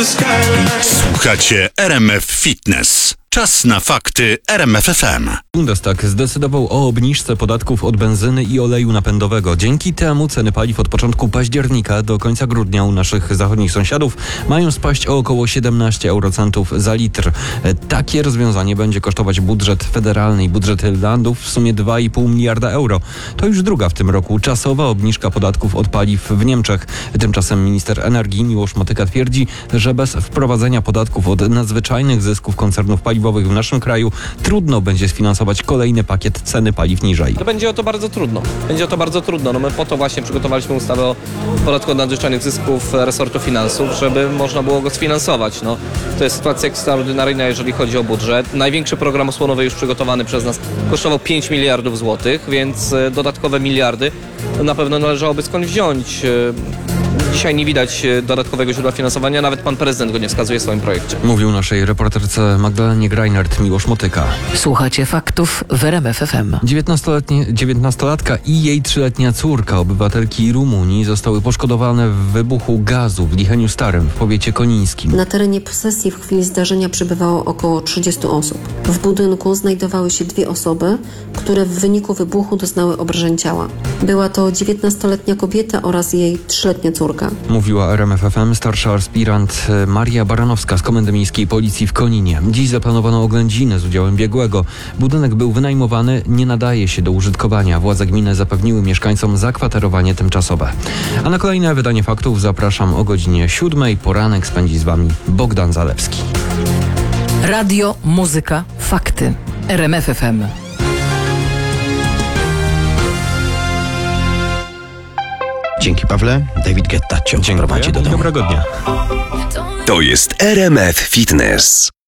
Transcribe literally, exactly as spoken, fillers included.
Słuchacie R M F Fitness. Czas na fakty R M F F M. Bundestag zdecydował o obniżce podatków od benzyny i oleju napędowego. Dzięki temu ceny paliw od początku października do końca grudnia u naszych zachodnich sąsiadów mają spaść o około siedemnaście eurocentów za litr. Takie rozwiązanie będzie kosztować budżet federalny i budżet landów w sumie dwa i pół miliarda euro. To już druga w tym roku czasowa obniżka podatków od paliw w Niemczech. Tymczasem minister energii Miłosz Motyka twierdzi, że bez wprowadzenia podatków od nadzwyczajnych zysków koncernów paliwowych w naszym kraju trudno będzie sfinansować kolejny pakiet ceny paliw niżej. To będzie o to bardzo trudno. Będzie o to bardzo trudno. No my po to właśnie przygotowaliśmy ustawę o podatku od nadzwyczajnych zysków resortu finansów, żeby można było go sfinansować. No, to jest sytuacja ekstraordynaryjna, jeżeli chodzi o budżet. Największy program osłonowy już przygotowany przez nas kosztował pięć miliardów złotych, więc dodatkowe miliardy na pewno należałoby skąd wziąć. Dzisiaj nie widać dodatkowego źródła finansowania, nawet pan prezydent go nie wskazuje w swoim projekcie. Mówił naszej reporterce Magdalenie Greinert Miłosz Motyka. Słuchacie faktów w R M F F M. dziewiętnastolatka i jej trzyletnia córka, obywatelki Rumunii, zostały poszkodowane w wybuchu gazu w Licheniu Starym w powiecie konińskim. Na terenie posesji w chwili zdarzenia przebywało około trzydzieści osób. W budynku znajdowały się dwie osoby, które w wyniku wybuchu doznały obrażeń ciała. Była to dziewiętnastoletnia kobieta oraz jej trzyletnia córka. Mówiła R M F F M starsza aspirant Maria Baranowska z Komendy Miejskiej Policji w Koninie. Dziś zaplanowano oględziny z udziałem biegłego. Budynek był wynajmowany, nie nadaje się do użytkowania. Władze gminy zapewniły mieszkańcom zakwaterowanie tymczasowe. A na kolejne wydanie faktów zapraszam o godzinie siódmej. Poranek spędzi z wami Bogdan Zalewski. Radio, muzyka, fakty. R M F F M. Dzięki, Pawle. David Guetta cię prowadzi do domu. Dobrego dnia. To jest R M F Fitness.